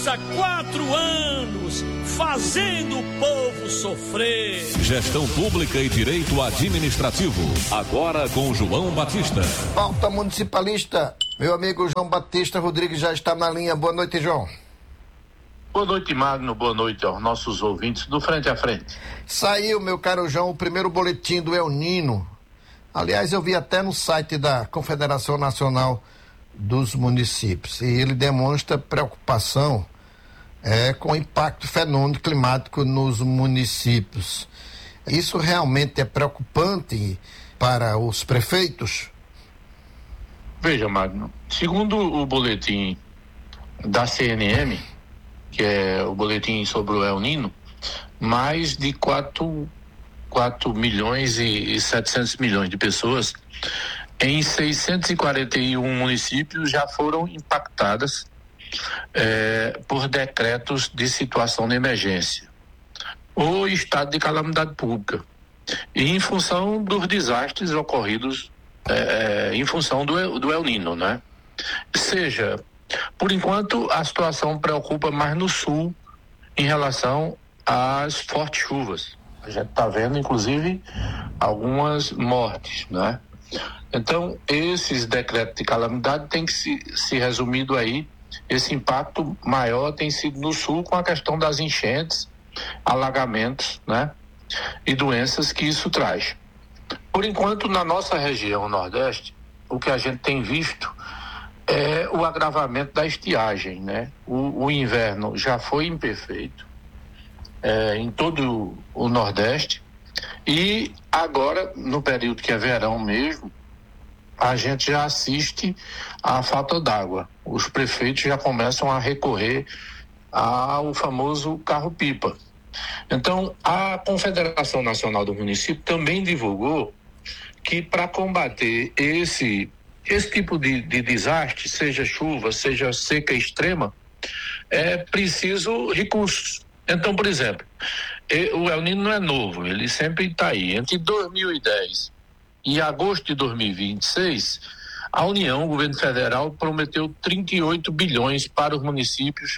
passa 4 anos fazendo o povo sofrer. Gestão Pública e Direito Administrativo. Agora com João Batista. Pauta municipalista. Meu amigo João Batista Rodrigues já está na linha. Boa noite, João. Boa noite, Magno. Boa noite aos nossos ouvintes do Frente a Frente. Saiu, meu caro João, o primeiro boletim do El Nino. Aliás, eu vi até no site da Confederação Nacional dos Municípios. E ele demonstra preocupação com o impacto fenômeno climático nos municípios. Isso realmente é preocupante para os prefeitos? Veja, Magno, segundo o boletim da CNM, que é o boletim sobre o El Nino, mais de 4 milhões e 700 milhões de pessoas em 641 municípios já foram impactadas por decretos de situação de emergência ou estado de calamidade pública, e em função dos desastres ocorridos em função do El Nino, né? Seja, por enquanto a situação preocupa mais no sul em relação às fortes chuvas. A gente está vendo, inclusive, algumas mortes, né? Então, esses decretos de calamidade têm que se resumido aí. Esse impacto maior tem sido no sul, com a questão das enchentes, alagamentos, né? E doenças que isso traz. Por enquanto, na nossa região Nordeste, o que a gente tem visto é o agravamento da estiagem, né? O inverno já foi imperfeito em todo o Nordeste, e agora, no período que é verão mesmo, a gente já assiste à falta d'água. Os prefeitos já começam a recorrer ao famoso carro-pipa. Então, a Confederação Nacional do Município também divulgou que, para combater esse tipo de desastre, seja chuva, seja seca extrema, é preciso recursos. Então, por exemplo, o El Nino não é novo, ele sempre está aí. Entre 2010 e agosto de 2026, a União, o governo federal, prometeu 38 bilhões para os municípios,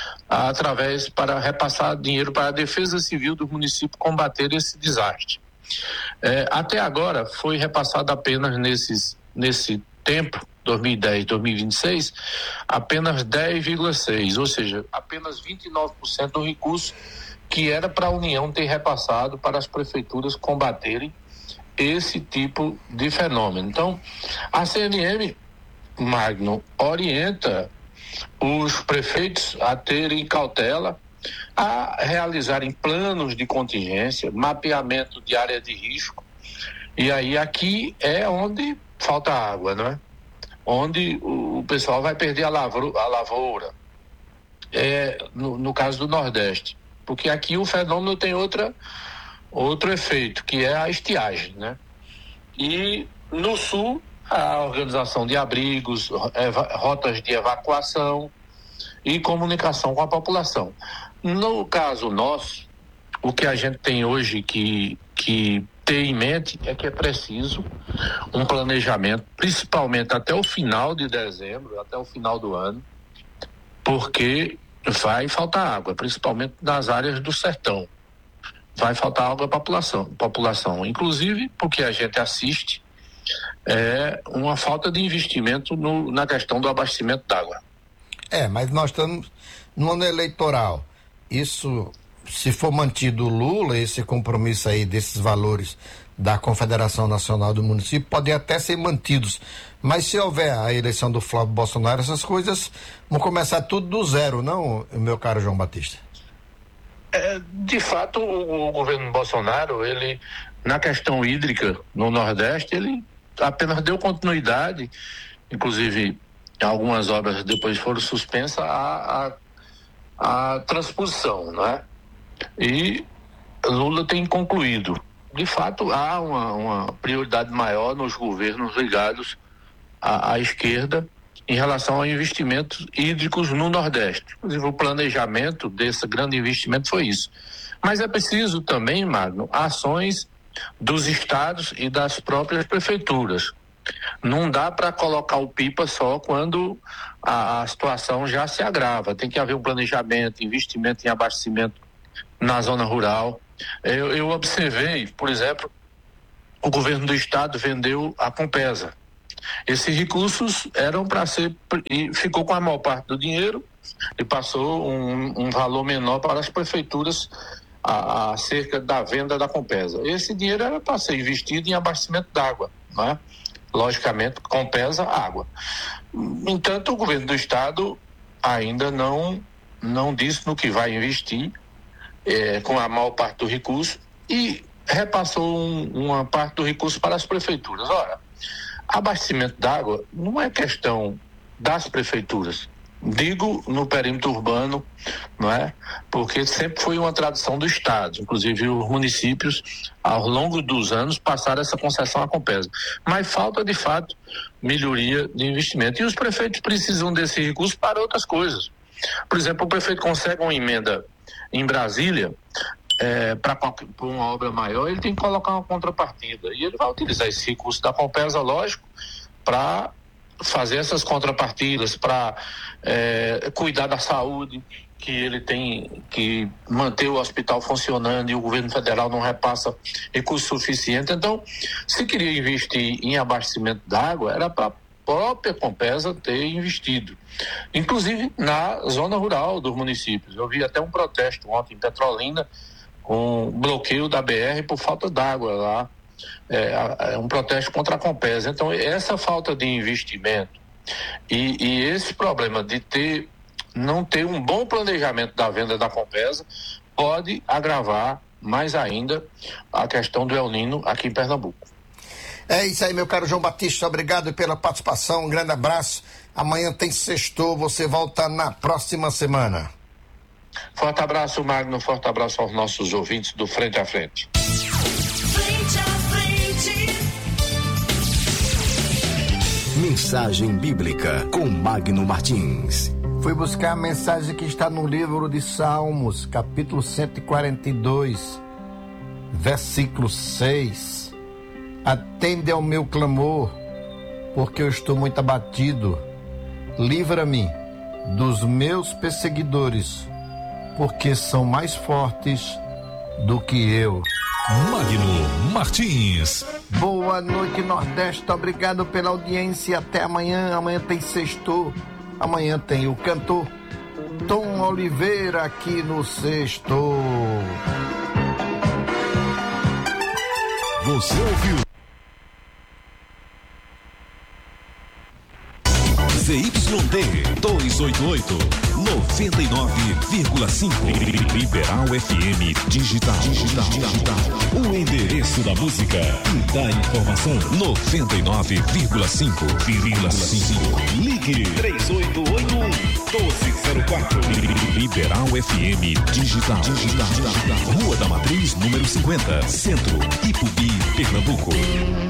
para repassar dinheiro para a defesa civil dos municípios combater esse desastre. Até agora foi repassado apenas nesse tempo, 2010, 2026, apenas 10,6, ou seja, apenas 29% do recurso que era para a União ter repassado para as prefeituras combaterem esse tipo de fenômeno. Então, a CNM, Magno, orienta os prefeitos a terem cautela, a realizarem planos de contingência, mapeamento de área de risco, e aí aqui é onde falta água, não é? Onde o pessoal vai perder a lavoura, no caso do Nordeste, porque aqui o fenômeno tem outro efeito, que é a estiagem, né? E no Sul, a organização de abrigos, rotas de evacuação e comunicação com a população. No caso nosso, o que a gente tem hoje que ter em mente é que é preciso um planejamento, principalmente até o final de dezembro, até o final do ano, porque vai faltar água, principalmente nas áreas do sertão. Vai faltar água à população, inclusive porque a gente assiste uma falta de investimento na questão do abastecimento d'água. Mas nós estamos no ano eleitoral. Isso, se for mantido o Lula, esse compromisso aí desses valores da Confederação Nacional do Município, podem até ser mantidos. Mas se houver a eleição do Flávio Bolsonaro, essas coisas vão começar tudo do zero, não, meu caro João Batista? De fato, o governo Bolsonaro, ele, na questão hídrica no Nordeste, ele apenas deu continuidade, inclusive algumas obras depois foram suspensas a transposição, né? E Lula tem concluído. De fato, há uma prioridade maior nos governos ligados à esquerda em relação a investimentos hídricos no Nordeste. Inclusive, o planejamento desse grande investimento foi isso. Mas é preciso também, Magno, ações dos estados e das próprias prefeituras. Não dá para colocar o pipa só quando a situação já se agrava. Tem que haver um planejamento, investimento em abastecimento na zona rural. Eu observei, por exemplo, o governo do estado vendeu a Compesa. Esses recursos eram para ser, e ficou com a maior parte do dinheiro e passou um valor menor para as prefeituras acerca da venda da Compesa. Esse dinheiro era para ser investido em abastecimento d'água, não é? Logicamente, Compesa, água. No entanto, o governo do estado ainda não disse no que vai investir com a maior parte do recurso e repassou uma parte do recurso para as prefeituras. Ora, abastecimento d'água não é questão das prefeituras, digo no perímetro urbano, não é? Porque sempre foi uma tradição do estado, inclusive os municípios ao longo dos anos passaram essa concessão à Compesa, mas falta de fato melhoria de investimento e os prefeitos precisam desse recurso para outras coisas. Por exemplo, o prefeito consegue uma emenda em Brasília para uma obra maior, ele tem que colocar uma contrapartida e ele vai utilizar esse recurso da Compesa, lógico, para fazer essas contrapartidas, para cuidar da saúde, que ele tem que manter o hospital funcionando e o governo federal não repassa recurso suficiente. Então, se queria investir em abastecimento d'água, era para a própria Compesa ter investido, inclusive na zona rural dos municípios. Eu vi até um protesto ontem em Petrolina, com bloqueio da BR por falta d'água lá, um protesto contra a Compesa. Então, essa falta de investimento e esse problema de não ter um bom planejamento da venda da Compesa pode agravar mais ainda a questão do El Niño aqui em Pernambuco. É isso aí, meu caro João Batista, obrigado pela participação, um grande abraço. Amanhã tem sextou, você volta na próxima semana. Forte abraço, Magno, forte abraço aos nossos ouvintes do Frente a Frente. Frente a Frente. Mensagem Bíblica com Magno Martins. Fui buscar a mensagem que está no livro de Salmos, capítulo 142, versículo 6. Atende ao meu clamor, porque eu estou muito abatido. Livra-me dos meus perseguidores, porque são mais fortes do que eu. Magno Martins. Boa noite, Nordeste. Obrigado pela audiência. Até amanhã. Amanhã tem sextou. Amanhã tem o cantor Tom Oliveira aqui no Sextou. Você ouviu? ZYD 288, 99,5. Liberal FM Digital. O endereço da música e da informação. 99,5. Ligue 3881-1204. Liberal FM Digital. Rua da Matriz, número 50, Centro, Ipubi, Pernambuco.